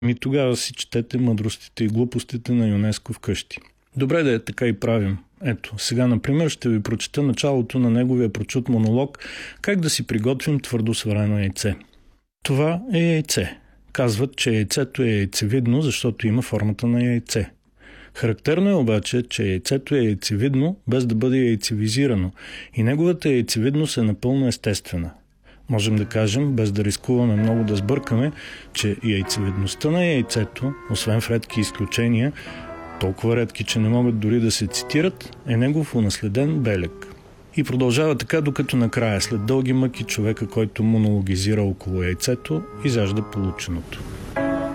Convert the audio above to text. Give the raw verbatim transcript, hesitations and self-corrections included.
Ми тогава си четете мъдростите и глупостите на ЮНЕСКО вкъщи. Добре да е, така и правим. Ето, сега, например, ще ви прочета началото на неговия прочут монолог «Как да си приготвим твърдо сварено яйце». Това е яйце. Казват, че яйцето е яйцевидно, защото има формата на яйце. Характерно е обаче, че яйцето е яйцевидно, без да бъде яйцевизирано, и неговата яйцевидност е напълно естествена. Можем да кажем, без да рискуваме много да сбъркаме, че яйцевидността на яйцето, освен в редки изключения, толкова редки, че не могат дори да се цитират, е негов унаследен белег. И продължава така, докато накрая, след дълги мъки, човека, който монологизира около яйцето, изяжда полученото.